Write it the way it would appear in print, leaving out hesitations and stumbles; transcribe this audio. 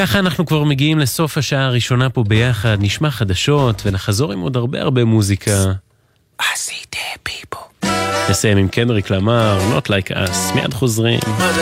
וככה אנחנו כבר מגיעים לסוף השעה הראשונה פה ביחד, נשמע חדשות ונחזור עם עוד הרבה מוזיקה. I see dead people. נסיים עם קנדריק למר, Not Like Us, מיד חוזרים.